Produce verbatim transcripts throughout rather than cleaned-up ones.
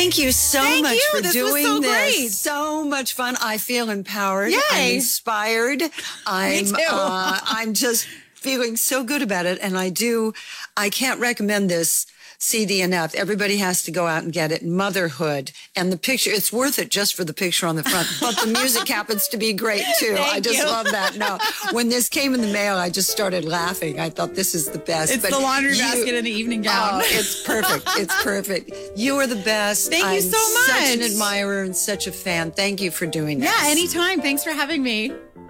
Thank you so Thank much you. for This doing was so this. great. So much fun. I feel empowered. Yay. I'm inspired. I'm, too. uh, I'm just feeling so good about it. And I do, I can't recommend this C D enough. Everybody has to go out and get it. Motherhood. And the picture, it's worth it just for the picture on the front. But the music happens to be great too. Thank I just you. love that. No, when this came in the mail, I just started laughing. I thought this is the best. It's but the laundry you- basket and the evening gown. Oh, it's perfect. It's perfect. You are the best. Thank you I'm so much. Such an admirer and such a fan. Thank you for doing this. Yeah, anytime. Thanks for having me.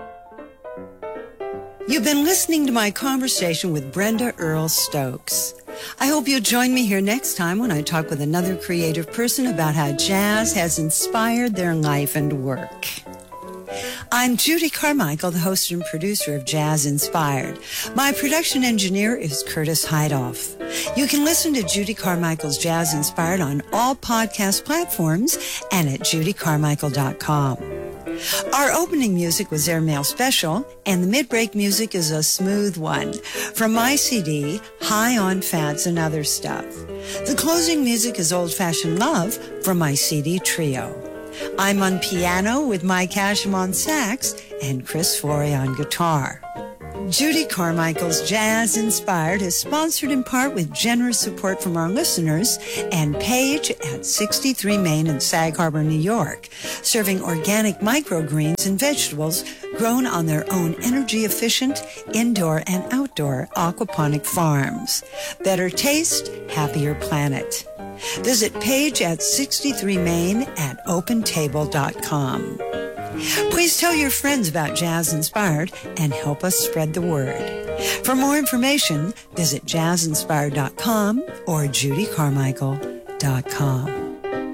You've been listening to my conversation with Brenda Earl Stokes. I hope you'll join me here next time when I talk with another creative person about how jazz has inspired their life and work. I'm Judy Carmichael, the host and producer of Jazz Inspired. My production engineer is Curtis Heidoff. You can listen to Judy Carmichael's Jazz Inspired on all podcast platforms and at judy carmichael dot com. Our opening music was Airmail Special, and the mid-break music is a smooth one from my C D, High on Fats and Other Stuff. The closing music is Old Fashioned Love from my C D Trio. I'm on piano with Mike Hashem on sax and Chris Forey on guitar. Judy Carmichael's Jazz Inspired is sponsored in part with generous support from our listeners and Paige at sixty-three Main in Sag Harbor, New York, serving organic microgreens and vegetables grown on their own energy-efficient indoor and outdoor aquaponic farms. Better taste, happier planet. Visit Paige at sixty-three Main at open table dot com. Please tell your friends about Jazz Inspired and help us spread the word. For more information, visit jazz inspired dot com or judy carmichael dot com.